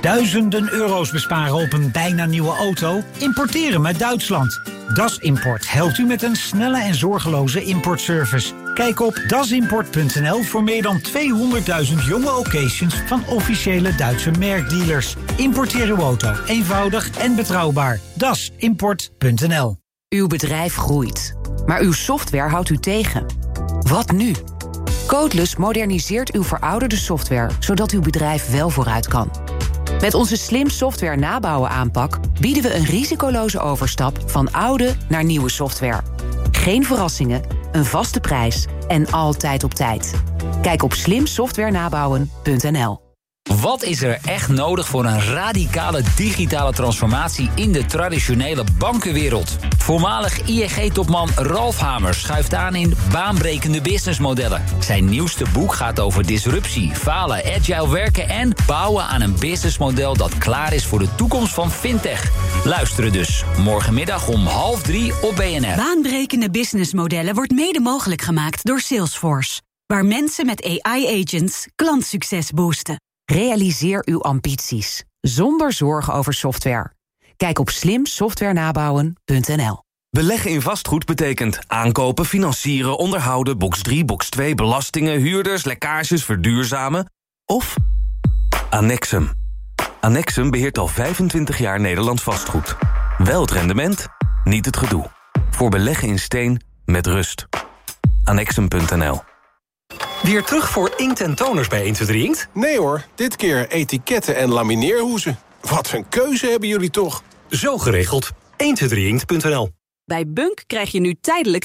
Duizenden euro's besparen op een bijna nieuwe auto? Importeren met Duitsland. Das Import helpt u met een snelle en zorgeloze importservice. Kijk op dasimport.nl voor meer dan 200.000 jonge occasions van officiële Duitse merkdealers. Importeer uw auto eenvoudig en betrouwbaar. dasimport.nl. Uw bedrijf groeit, maar uw software houdt u tegen. Wat nu? Codeless moderniseert uw verouderde software, zodat uw bedrijf wel vooruit kan. Met onze slim software nabouwen aanpak bieden we een risicoloze overstap van oude naar nieuwe software. Geen verrassingen, een vaste prijs en altijd op tijd. Kijk op slimsoftwarenabouwen.nl. Wat is er echt nodig voor een radicale digitale transformatie in de traditionele bankenwereld? Voormalig ING-topman Ralf Hamers schuift aan in baanbrekende businessmodellen. Zijn nieuwste boek gaat over disruptie, falen, agile werken en bouwen aan een businessmodel dat klaar is voor de toekomst van fintech. Luisteren dus morgenmiddag om 2:30 op BNR. Baanbrekende businessmodellen wordt mede mogelijk gemaakt door Salesforce, waar mensen met AI-agents klantsucces boosten. Realiseer uw ambities, zonder zorgen over software. Kijk op slimsoftwarenabouwen.nl. Beleggen in vastgoed betekent aankopen, financieren, onderhouden, box 3, box 2, belastingen, huurders, lekkages, verduurzamen. Of Annexum. Annexum beheert al 25 jaar Nederlands vastgoed. Wel het rendement, niet het gedoe. Voor beleggen in steen met rust. Annexum.nl. Weer terug voor inkt en toners bij 1, 2, 3 Inkt? Nee hoor, dit keer etiketten en lamineerhoezen. Wat een keuze hebben jullie toch? Zo geregeld. 123inkt.nl. Bij Bunk krijg je nu tijdelijk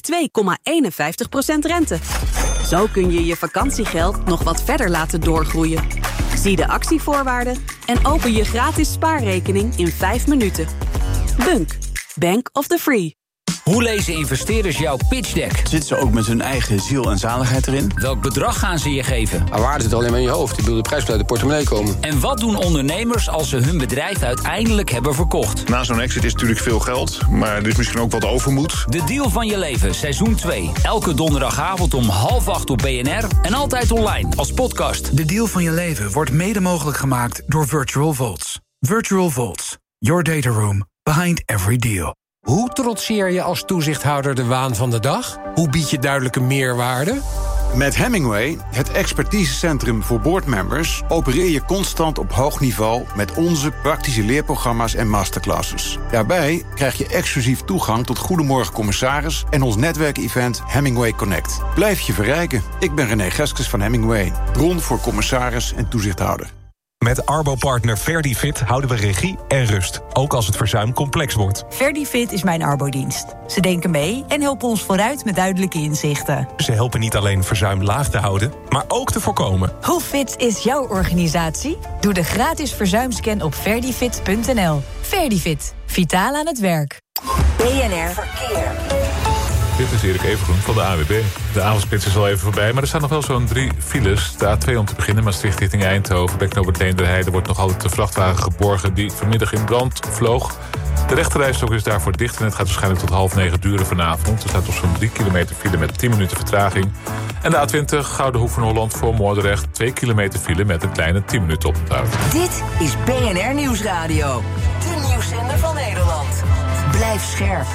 2,51% rente. Zo kun je je vakantiegeld nog wat verder laten doorgroeien. Zie de actievoorwaarden en open je gratis spaarrekening in 5 minuten. Bunk, Bank of the Free. Hoe lezen investeerders jouw pitch deck? Zitten ze ook met hun eigen ziel en zaligheid erin? Welk bedrag gaan ze je geven? Maar waarde zit alleen maar in je hoofd. Ik bedoel, de prijs moet uit de portemonnee komen. En wat doen ondernemers als ze hun bedrijf uiteindelijk hebben verkocht? Na zo'n exit is natuurlijk veel geld, maar er is misschien ook wat overmoed. De deal van je leven, seizoen 2. Elke donderdagavond om 7:30 op BNR en altijd online als podcast. De deal van je leven wordt mede mogelijk gemaakt door Virtual Vaults. Virtual Vaults, your data room behind every deal. Hoe trotseer je als toezichthouder de waan van de dag? Hoe bied je duidelijke meerwaarde? Met Hemingway, het expertisecentrum voor boardmembers, opereer je constant op hoog niveau met onze praktische leerprogramma's en masterclasses. Daarbij krijg je exclusief toegang tot Goedemorgen Commissaris en ons netwerkevent Hemingway Connect. Blijf je verrijken. Ik ben René Geskes van Hemingway, bron voor commissaris en toezichthouder. Met Arbo-partner Verdifit houden we regie en rust, ook als het verzuim complex wordt. Verdifit is mijn arbodienst. Ze denken mee en helpen ons vooruit met duidelijke inzichten. Ze helpen niet alleen verzuim laag te houden, maar ook te voorkomen. Hoe fit is jouw organisatie? Doe de gratis verzuimscan op verdifit.nl. Verdifit, vitaal aan het werk. BNR Verkeer. Dit is Erik Evengroen van de AWB. De avondspits is al even voorbij, maar er staan nog wel zo'n 3 files. De A2 om te beginnen, Maastricht richting Eindhoven. Bij knooppunt Leenderheide wordt nog altijd de vrachtwagen geborgen die vanmiddag in brand vloog. De rechterrijstrook is daarvoor dicht en het gaat waarschijnlijk tot 8:30 duren vanavond. Er staat nog zo'n 3 kilometer file met 10 minuten vertraging. En de A20 Gouden Hoek van Holland voor Moordrecht. 2 kilometer file met een kleine 10 minuten oponthoud. Dit is BNR Nieuwsradio. De nieuwszender van Nederland. Blijf scherp.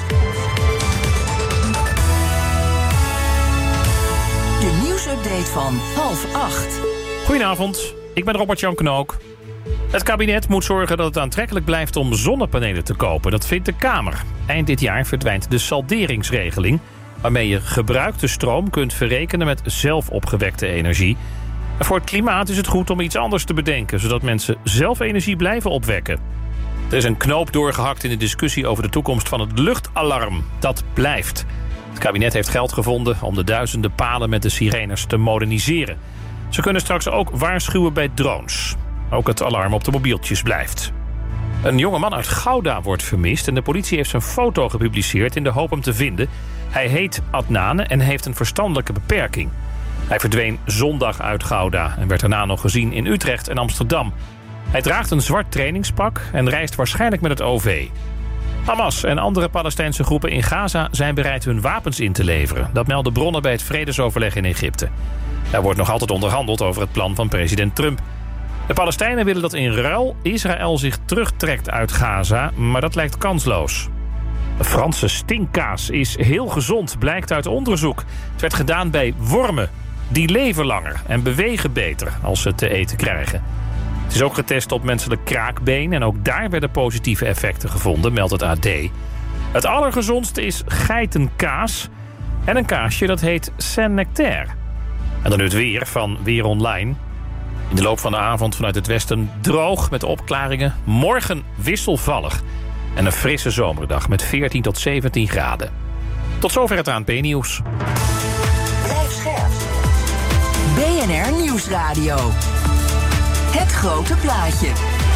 De nieuwsupdate van 7:30. Goedenavond, ik ben Robert-Jan Knook. Het kabinet moet zorgen dat het aantrekkelijk blijft om zonnepanelen te kopen. Dat vindt de Kamer. Eind dit jaar verdwijnt de salderingsregeling, waarmee je gebruikte stroom kunt verrekenen met zelf opgewekte energie. En voor het klimaat is het goed om iets anders te bedenken, zodat mensen zelf energie blijven opwekken. Er is een knoop doorgehakt in de discussie over de toekomst van het luchtalarm. Dat blijft. Het kabinet heeft geld gevonden om de duizenden palen met de sirenes te moderniseren. Ze kunnen straks ook waarschuwen bij drones. Ook het alarm op de mobieltjes blijft. Een jonge man uit Gouda wordt vermist en de politie heeft zijn foto gepubliceerd in de hoop hem te vinden. Hij heet Adnane en heeft een verstandelijke beperking. Hij verdween zondag uit Gouda en werd daarna nog gezien in Utrecht en Amsterdam. Hij draagt een zwart trainingspak en reist waarschijnlijk met het OV. Hamas en andere Palestijnse groepen in Gaza zijn bereid hun wapens in te leveren. Dat melden bronnen bij het vredesoverleg in Egypte. Er wordt nog altijd onderhandeld over het plan van president Trump. De Palestijnen willen dat in ruil Israël zich terugtrekt uit Gaza, maar dat lijkt kansloos. De Franse stinkkaas is heel gezond, blijkt uit onderzoek. Het werd gedaan bij wormen. Die leven langer en bewegen beter als ze het te eten krijgen. Het is ook getest op menselijk kraakbeen en ook daar werden positieve effecten gevonden, meldt het AD. Het allergezondste is geitenkaas en een kaasje dat heet Saint-Nectaire. En dan nu het weer van Weer Online. In de loop van de avond vanuit het westen droog met opklaringen. Morgen wisselvallig en een frisse zomerdag met 14 tot 17 graden. Tot zover het ANP-nieuws. Blijf scherp. BNR Nieuwsradio. Het grote plaatje.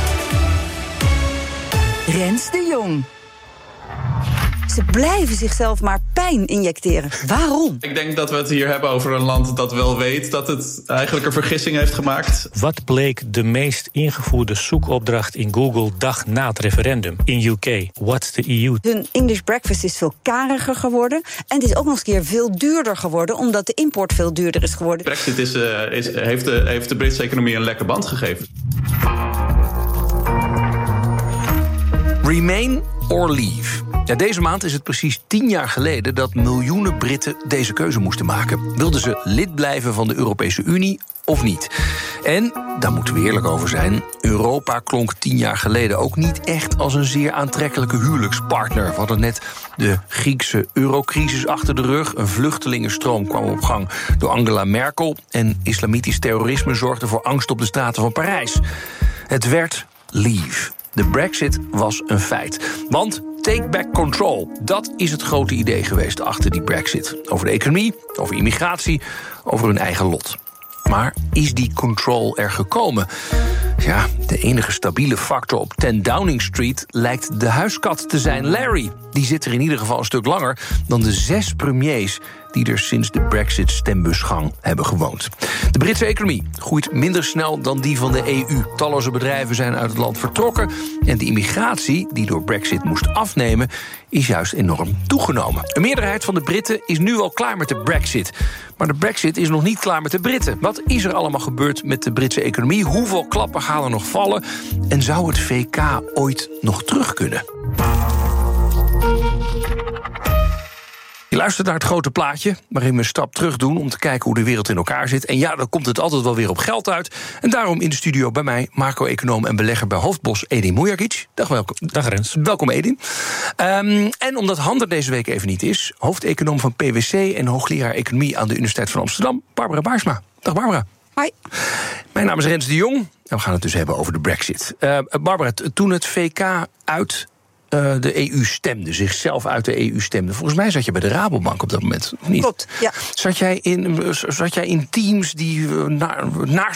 Rens de Jong. Ze blijven zichzelf maar pijn injecteren. Waarom? Ik denk dat we het hier hebben over een land dat wel weet dat het eigenlijk een vergissing heeft gemaakt. Wat bleek de meest ingevoerde zoekopdracht in Google dag na het referendum in UK? What's the EU? Hun English breakfast is veel kariger geworden. En het is ook nog eens een keer veel duurder geworden, omdat de import veel duurder is geworden. Brexit heeft de Britse economie een lekke band gegeven. Remain or leave. Ja, deze maand is het precies 10 jaar geleden dat miljoenen Britten deze keuze moesten maken. Wilden ze lid blijven van de Europese Unie of niet? En, daar moeten we eerlijk over zijn, Europa klonk 10 jaar geleden ook niet echt als een zeer aantrekkelijke huwelijkspartner. We hadden net de Griekse eurocrisis achter de rug. Een vluchtelingenstroom kwam op gang door Angela Merkel. En islamitisch terrorisme zorgde voor angst op de straten van Parijs. Het werd leave. De Brexit was een feit. Want take back control, dat is het grote idee geweest achter die Brexit. Over de economie, over immigratie, over hun eigen lot. Maar is die control er gekomen? Ja, de enige stabiele factor op 10 Downing Street lijkt de huiskat te zijn, Larry. Die zit er in ieder geval een stuk langer dan de 6 premiers die er sinds de Brexit-stembusgang hebben gewoond. De Britse economie groeit minder snel dan die van de EU. Talloze bedrijven zijn uit het land vertrokken. En de immigratie, die door Brexit moest afnemen, is juist enorm toegenomen. Een meerderheid van de Britten is nu al klaar met de Brexit. Maar de Brexit is nog niet klaar met de Britten. Wat is er allemaal gebeurd met de Britse economie? Hoeveel klappen gaan er nog vallen? En zou het VK ooit nog terug kunnen? Je luistert naar het grote plaatje, waarin we een stap terug doen om te kijken hoe de wereld in elkaar zit. En ja, dan komt het altijd wel weer op geld uit. En daarom in de studio bij mij, macro-econoom en belegger bij Hoofdbos, Edin Mujagic. Dag Rens. Welkom Edin. En omdat Han er deze week even niet is, hoofdeconoom van PwC en hoogleraar economie aan de Universiteit van Amsterdam, Barbara Baarsma. Dag Barbara. Hoi. Mijn naam is Rens de Jong en we gaan het dus hebben over de Brexit. Barbara, toen het VK uit de EU stemde, zichzelf uit de EU stemde. Volgens mij zat je bij de Rabobank op dat moment, of niet? Klopt, ja. Zat jij in teams die naar